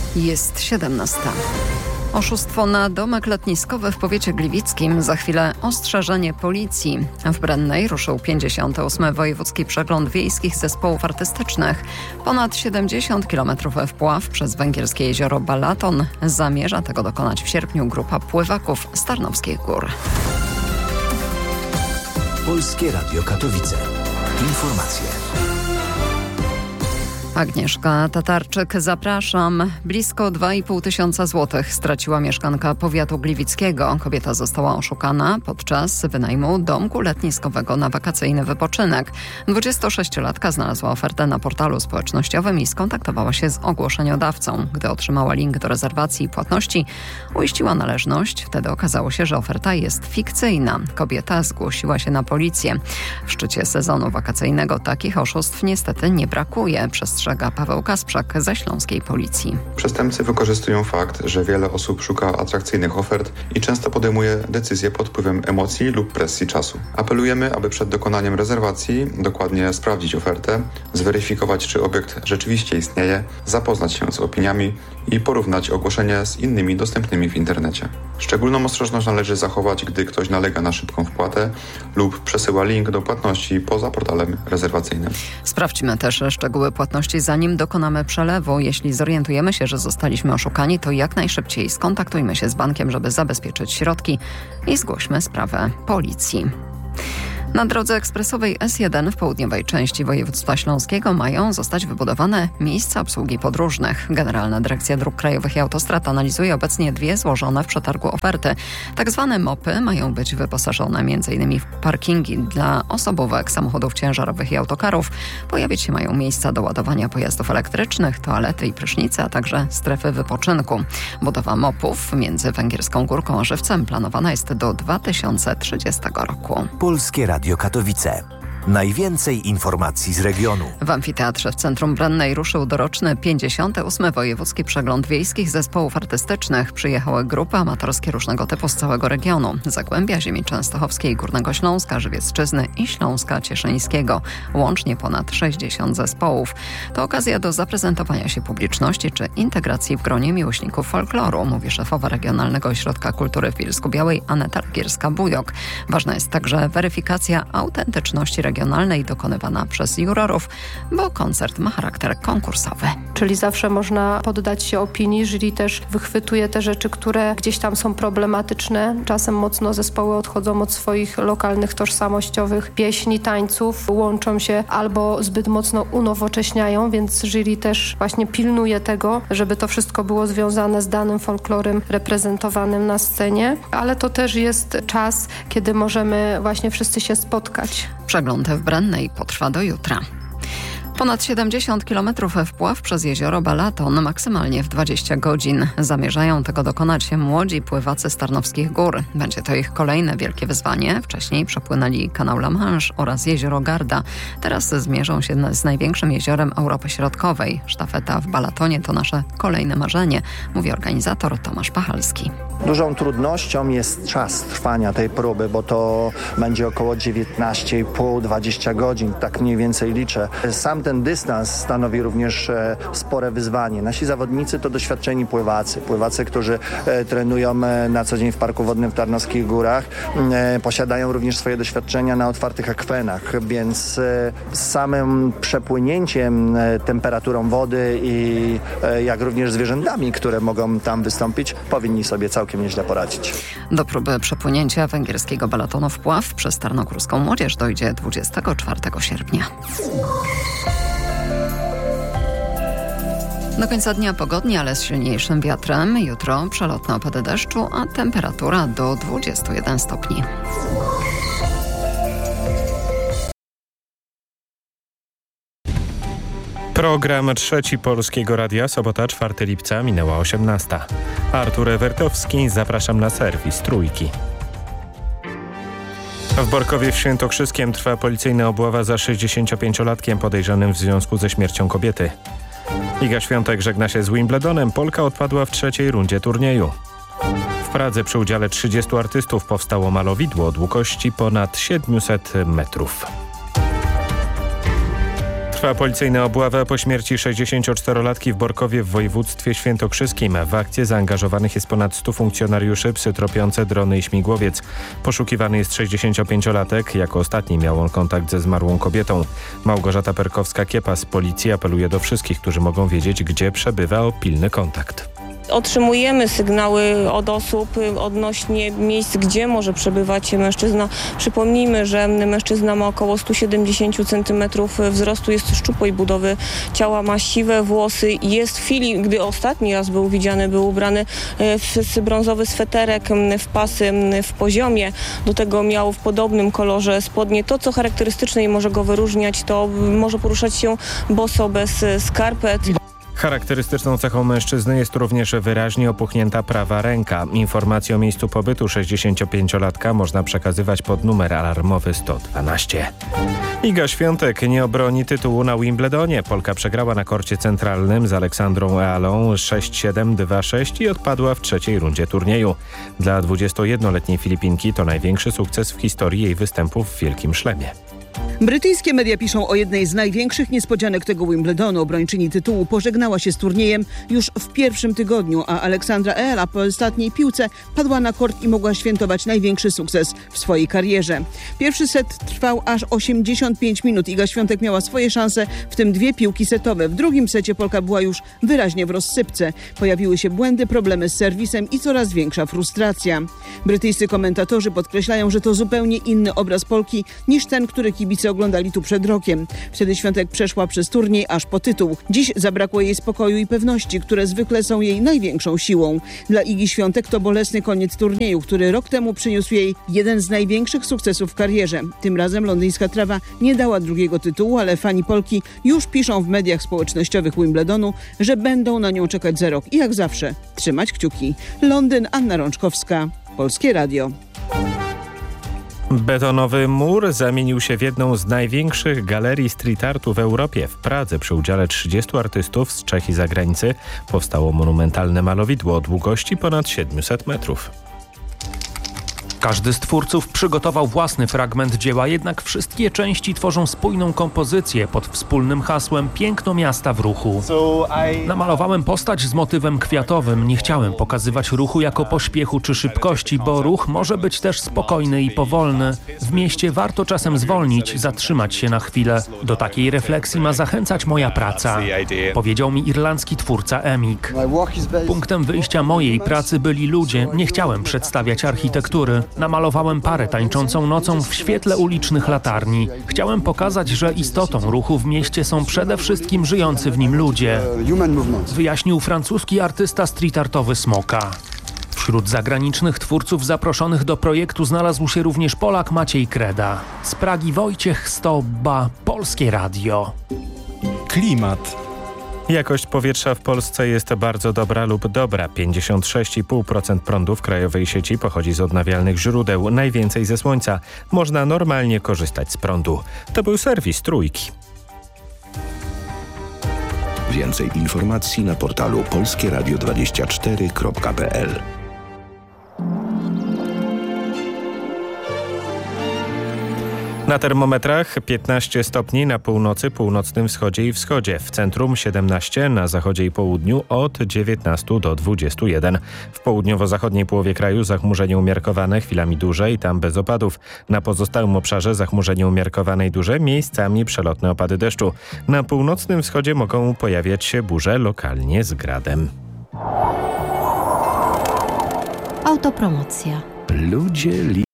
Jest 17. Oszustwo na domek letniskowy w powiecie gliwickim. Za chwilę ostrzeżenie policji. W Brennej ruszył 58. Wojewódzki Przegląd Wiejskich Zespołów Artystycznych. Ponad 70 km wpław przez węgierskie jezioro Balaton. Zamierza tego dokonać w sierpniu grupa pływaków z Tarnowskich Gór. Polskie Radio Katowice. Informacje. Agnieszka Tatarczyk, zapraszam. Blisko 2,5 tysiąca złotych straciła mieszkanka powiatu gliwickiego. Kobieta została oszukana podczas wynajmu domku letniskowego na wakacyjny wypoczynek. 26-latka znalazła ofertę na portalu społecznościowym i skontaktowała się z ogłoszeniodawcą. Gdy otrzymała link do rezerwacji i płatności, uiściła należność. Wtedy okazało się, że oferta jest fikcyjna. Kobieta zgłosiła się na policję. W szczycie sezonu wakacyjnego takich oszustw niestety nie brakuje. Przestrzega Paweł Kasprzak ze Śląskiej Policji. Przestępcy wykorzystują fakt, że wiele osób szuka atrakcyjnych ofert i często podejmuje decyzje pod wpływem emocji lub presji czasu. Apelujemy, aby przed dokonaniem rezerwacji dokładnie sprawdzić ofertę, zweryfikować, czy obiekt rzeczywiście istnieje, zapoznać się z opiniami i porównać ogłoszenie z innymi dostępnymi w internecie. Szczególną ostrożność należy zachować, gdy ktoś nalega na szybką wpłatę lub przesyła link do płatności poza portalem rezerwacyjnym. Sprawdźmy też szczegóły płatności, zanim dokonamy przelewu. Jeśli zorientujemy się, że zostaliśmy oszukani, to jak najszybciej skontaktujmy się z bankiem, żeby zabezpieczyć środki i zgłośmy sprawę policji. Na drodze ekspresowej S1 w południowej części województwa śląskiego mają zostać wybudowane miejsca obsługi podróżnych. Generalna Dyrekcja Dróg Krajowych i Autostrad analizuje obecnie 2 złożone w przetargu oferty. Tak zwane MOP-y mają być wyposażone m.in. w parkingi dla osobówek, samochodów ciężarowych i autokarów. Pojawić się mają miejsca do ładowania pojazdów elektrycznych, toalety i prysznice, a także strefy wypoczynku. Budowa MOP-ów między Węgierską Górką a Żywcem planowana jest do 2030 roku. Polskie Radio Katowice. Najwięcej informacji z regionu. W amfiteatrze w centrum Brennej ruszył doroczny 58. Wojewódzki Przegląd Wiejskich Zespołów Artystycznych. Przyjechały grupy amatorskie różnego typu z całego regionu. Zagłębia Ziemi Częstochowskiej, Górnego Śląska, Żywiecczyzny i Śląska Cieszyńskiego. Łącznie ponad 60 zespołów. To okazja do zaprezentowania się publiczności czy integracji w gronie miłośników folkloru, mówi szefowa Regionalnego Ośrodka Kultury w Bielsku-Białej Aneta Gierska-Bujok. Ważna jest także weryfikacja autentyczności regionalnej dokonywana przez jurorów, bo koncert ma charakter konkursowy. Czyli zawsze można poddać się opinii, jury też wychwytuje te rzeczy, które gdzieś tam są problematyczne. Czasem mocno zespoły odchodzą od swoich lokalnych, tożsamościowych pieśni, tańców, łączą się albo zbyt mocno unowocześniają, więc jury też właśnie pilnuje tego, żeby to wszystko było związane z danym folklorem reprezentowanym na scenie, ale to też jest czas, kiedy możemy właśnie wszyscy się spotkać. Przegląd w Brennej potrwa do jutra. Ponad 70 km wpław przez jezioro Balaton, maksymalnie w 20 godzin. Zamierzają tego dokonać młodzi pływacy z Tarnowskich Gór. Będzie to ich kolejne wielkie wyzwanie. Wcześniej przepłynęli kanał La Manche oraz jezioro Garda. Teraz zmierzą się z największym jeziorem Europy Środkowej. Sztafeta w Balatonie to nasze kolejne marzenie, mówi organizator Tomasz Pachalski. Dużą trudnością jest czas trwania tej próby, bo to będzie około 19,5-20 godzin, tak mniej więcej liczę. Sam ten dystans stanowi również spore wyzwanie. Nasi zawodnicy to doświadczeni pływacy, którzy trenują na co dzień w Parku Wodnym w Tarnowskich Górach. Posiadają również swoje doświadczenia na otwartych akwenach, więc z samym przepłynięciem, temperaturą wody i jak również zwierzętami, które mogą tam wystąpić, powinni sobie całkiem nieźle poradzić. Do próby przepłynięcia węgierskiego Balatonu wpław przez tarnogórską młodzież dojdzie 24 sierpnia. Do końca dnia pogodnie, ale z silniejszym wiatrem. Jutro przelotne opady deszczu, a temperatura do 21 stopni. Program Trzeci Polskiego Radia, sobota 4 lipca, minęła 18. Artur Ewertowski, zapraszam na serwis Trójki. W Borkowie w Świętokrzyskiem trwa policyjna obława za 65-latkiem podejrzanym w związku ze śmiercią kobiety. Iga Świątek żegna się z Wimbledonem. Polka odpadła w 3. rundzie turnieju. W Pradze przy udziale 30 artystów powstało malowidło o długości ponad 700 metrów. Trwa policyjna obława po śmierci 64-latki w Borkowie w województwie świętokrzyskim. W akcję zaangażowanych jest ponad 100 funkcjonariuszy, psy tropiące, drony i śmigłowiec. Poszukiwany jest 65-latek. Jako ostatni miał on kontakt ze zmarłą kobietą. Małgorzata Perkowska-Kiepa z policji apeluje do wszystkich, którzy mogą wiedzieć, gdzie przebywa, o pilny kontakt. Otrzymujemy sygnały od osób odnośnie miejsc, gdzie może przebywać mężczyzna. Przypomnijmy, że mężczyzna ma około 170 cm wzrostu, jest szczupłej budowy ciała, ma siwe włosy. Jest w chwili, gdy ostatni raz był widziany, był ubrany w brązowy sweterek, w pasy w poziomie. Do tego miał w podobnym kolorze spodnie. To, co charakterystyczne i może go wyróżniać, to może poruszać się boso, bez skarpet. Charakterystyczną cechą mężczyzny jest również wyraźnie opuchnięta prawa ręka. Informacje o miejscu pobytu 65-latka można przekazywać pod numer alarmowy 112. Iga Świątek nie obroni tytułu na Wimbledonie. Polka przegrała na korcie centralnym z Aleksandrą Ealą 6-7, 2-6 i odpadła w trzeciej rundzie turnieju. Dla 21-letniej Filipinki to największy sukces w historii jej występów w Wielkim Szlemie. Brytyjskie media piszą o jednej z największych niespodzianek tego Wimbledonu. Obrończyni tytułu pożegnała się z turniejem już w pierwszym tygodniu, a Aleksandra Eala po ostatniej piłce padła na kort i mogła świętować największy sukces w swojej karierze. Pierwszy set trwał aż 85 minut. Iga Świątek miała swoje szanse, w tym 2 piłki setowe. W drugim secie Polka była już wyraźnie w rozsypce. Pojawiły się błędy, problemy z serwisem i coraz większa frustracja. Brytyjscy komentatorzy podkreślają, że to zupełnie inny obraz Polki niż ten, który kibice oglądali tu przed rokiem. Wtedy Świątek przeszła przez turniej aż po tytuł. Dziś zabrakło jej spokoju i pewności, które zwykle są jej największą siłą. Dla Igi Świątek to bolesny koniec turnieju, który rok temu przyniósł jej jeden z największych sukcesów w karierze. Tym razem londyńska trawa nie dała drugiego tytułu, ale fani Polki już piszą w mediach społecznościowych Wimbledonu, że będą na nią czekać za rok i jak zawsze trzymać kciuki. Londyn, Anna Rączkowska, Polskie Radio. Betonowy mur zamienił się w jedną z największych galerii street artu w Europie. W Pradze przy udziale 30 artystów z Czech i zagranicy powstało monumentalne malowidło o długości ponad 700 metrów. Każdy z twórców przygotował własny fragment dzieła, jednak wszystkie części tworzą spójną kompozycję pod wspólnym hasłem Piękno miasta w ruchu. Namalowałem postać z motywem kwiatowym. Nie chciałem pokazywać ruchu jako pośpiechu czy szybkości, bo ruch może być też spokojny i powolny. W mieście warto czasem zwolnić, zatrzymać się na chwilę. Do takiej refleksji ma zachęcać moja praca, powiedział mi irlandzki twórca Emik. Punktem wyjścia mojej pracy byli ludzie. Nie chciałem przedstawiać architektury. Namalowałem parę tańczącą nocą w świetle ulicznych latarni. Chciałem pokazać, że istotą ruchu w mieście są przede wszystkim żyjący w nim ludzie, wyjaśnił francuski artysta street artowy Smoka. Wśród zagranicznych twórców zaproszonych do projektu znalazł się również Polak Maciej Kreda. Z Pragi Wojciech Stobba, Polskie Radio. Klimat. Jakość powietrza w Polsce jest bardzo dobra lub dobra. 56,5% prądu w krajowej sieci pochodzi z odnawialnych źródeł, najwięcej ze słońca. Można normalnie korzystać z prądu. To był serwis Trójki. Więcej informacji na portalu polskieradio24.pl. Na termometrach 15 stopni na północy, północnym wschodzie i wschodzie. W centrum 17, na zachodzie i południu od 19 do 21. W południowo-zachodniej połowie kraju zachmurzenie umiarkowane, chwilami duże i tam bez opadów. Na pozostałym obszarze zachmurzenie umiarkowane i duże, miejscami przelotne opady deszczu. Na północnym wschodzie mogą pojawiać się burze, lokalnie z gradem. Autopromocja. Ludzie